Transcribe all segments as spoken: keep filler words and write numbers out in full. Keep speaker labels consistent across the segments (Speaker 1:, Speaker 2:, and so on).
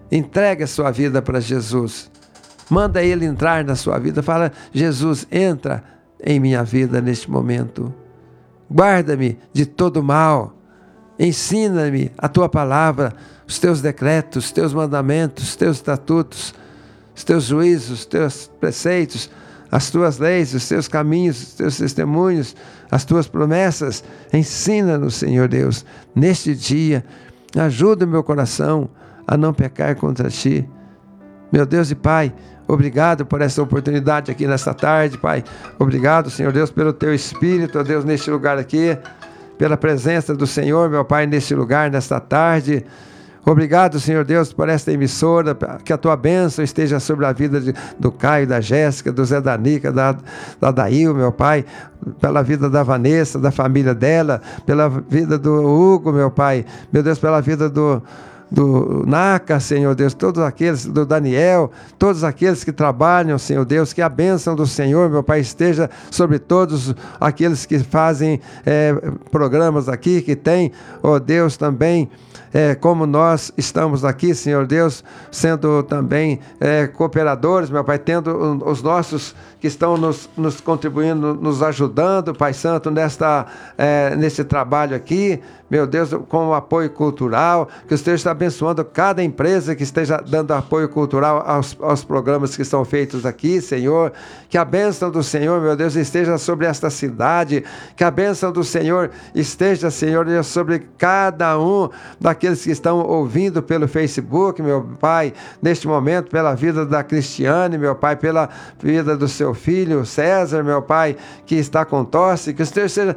Speaker 1: Entregue a sua vida para Jesus. Manda Ele entrar na sua vida. Fala: Jesus, entra em minha vida neste momento. Guarda-me de todo mal. Ensina-me a tua palavra, os teus decretos, os teus mandamentos, os teus estatutos, os teus juízos, os teus preceitos, as tuas leis, os teus caminhos, os teus testemunhos, as tuas promessas. Ensina-nos, Senhor Deus, neste dia. Ajuda o meu coração a não pecar contra ti. Meu Deus e Pai, obrigado por essa oportunidade aqui nesta tarde, Pai. Obrigado, Senhor Deus, pelo teu Espírito, ó Deus, neste lugar aqui, pela presença do Senhor, meu Pai, neste lugar, nesta tarde. Obrigado, Senhor Deus, por esta emissora, que a tua bênção esteja sobre a vida de, do Caio, da Jéssica, do Zé Danica, da, da Dail, meu Pai, pela vida da Vanessa, da família dela, pela vida do Hugo, meu Pai, meu Deus, pela vida do... do Naca, Senhor Deus, todos aqueles, do Daniel, todos aqueles que trabalham, Senhor Deus, que a bênção do Senhor, meu Pai, esteja sobre todos aqueles que fazem é, programas aqui, que tem, ó Deus, também, é, como nós estamos aqui, Senhor Deus, sendo também é, cooperadores, meu Pai, tendo os nossos que estão nos, nos contribuindo, nos ajudando, Pai Santo, nesta, é, nesse trabalho aqui, meu Deus, com o apoio cultural, que o Senhor está abençoando cada empresa que esteja dando apoio cultural aos, aos programas que são feitos aqui, Senhor. Que a bênção do Senhor, meu Deus, esteja sobre esta cidade, que a bênção do Senhor esteja, Senhor, sobre cada um daqueles que estão ouvindo pelo Facebook, meu Pai, neste momento, pela vida da Cristiane, meu Pai, pela vida do seu filho, César, meu Pai, que está com tosse, que o Senhor seja,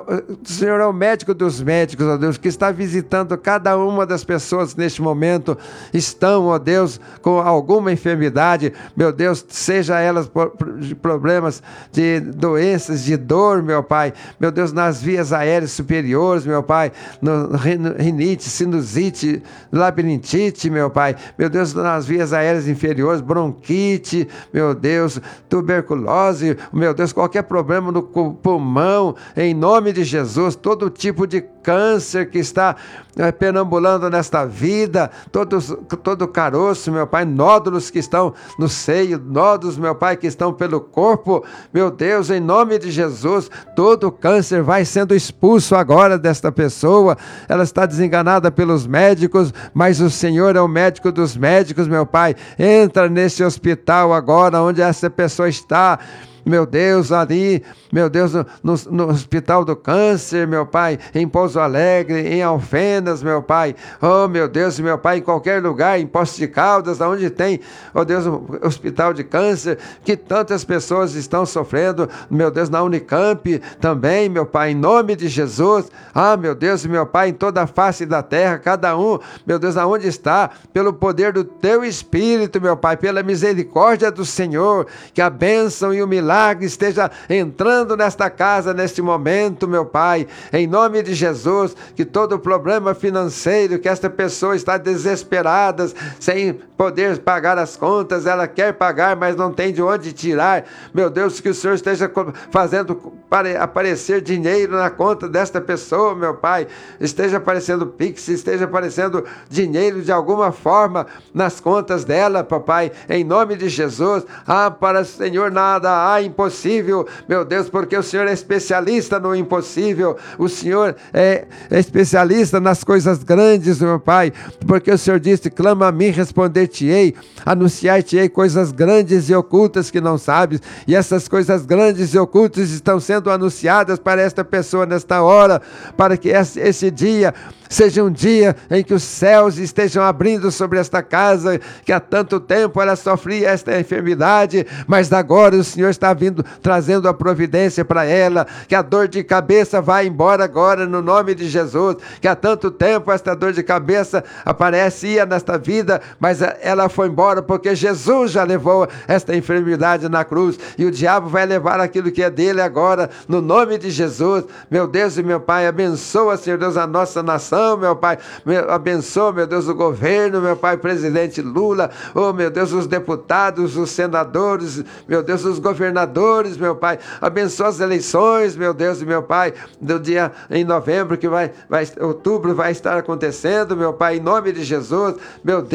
Speaker 1: o Senhor é o médico dos médicos, ó Deus, que está visitando cada uma das pessoas que neste momento estão, ó Deus, com alguma enfermidade, meu Deus, seja elas por, de problemas de doenças, de dor, meu Pai, meu Deus, nas vias aéreas superiores, meu Pai, no rinite, sinusite, labirintite, meu Pai, meu Deus, nas vias aéreas inferiores, bronquite, meu Deus, tuberculose, meu Deus, qualquer problema no pulmão, em nome de Jesus, todo tipo de câncer que está é, perambulando nesta vida, todos, todo caroço, meu Pai, nódulos que estão no seio, nódulos, meu Pai, que estão pelo corpo, meu Deus, em nome de Jesus, todo câncer vai sendo expulso agora desta pessoa. Ela está desenganada pelos médicos, mas o Senhor é o médico dos médicos, meu Pai. Entra nesse hospital agora, onde essa pessoa está, meu Deus, ali, meu Deus, no, no Hospital do Câncer, meu Pai, em Pouso Alegre, em Alfenas, meu Pai, oh, meu Deus, meu Pai, em qualquer lugar, em Poços de Caldas, onde tem, oh Deus, um Hospital de Câncer, que tantas pessoas estão sofrendo, meu Deus, na Unicamp também, meu Pai, em nome de Jesus, ah, meu Deus, meu Pai, em toda a face da terra, cada um, meu Deus, aonde está, pelo poder do Teu Espírito, meu Pai, pela misericórdia do Senhor, que a bênção e o milagre esteja entrando nesta casa, neste momento, meu Pai, em nome de Jesus, que todo problema financeiro, que esta pessoa está desesperada, sem poder pagar as contas, ela quer pagar, mas não tem de onde tirar, meu Deus, que o Senhor esteja fazendo aparecer dinheiro na conta desta pessoa, meu Pai, esteja aparecendo Pix, esteja aparecendo dinheiro de alguma forma nas contas dela, papai, em nome de Jesus. Ah, para o Senhor nada há impossível, meu Deus, porque o Senhor é especialista no impossível, o Senhor é especialista nas coisas grandes, meu Pai, porque o Senhor disse: clama a mim, responder-te-ei, anunciar-te-ei coisas grandes e ocultas que não sabes, e essas coisas grandes e ocultas estão sendo anunciadas para esta pessoa nesta hora, para que esse, esse dia seja um dia em que os céus estejam abrindo sobre esta casa, que há tanto tempo ela sofria esta enfermidade, mas agora o Senhor está vindo, trazendo a providência para ela, que a dor de cabeça vai embora agora, no nome de Jesus, que há tanto tempo esta dor de cabeça aparecia nesta vida, mas ela foi embora, porque Jesus já levou esta enfermidade na cruz, e o diabo vai levar aquilo que é dele agora, no nome de Jesus. Meu Deus e meu Pai, abençoa, Senhor Deus, a nossa nação, meu Pai, abençoa, meu Deus, o governo, meu Pai, presidente Lula, oh, meu Deus, os deputados, os senadores, meu Deus, os governadores, meu Pai, abençoa as eleições, meu Deus e meu Pai, do dia em novembro, que vai, vai, outubro vai estar acontecendo, meu Pai, em nome de Jesus, meu Deus,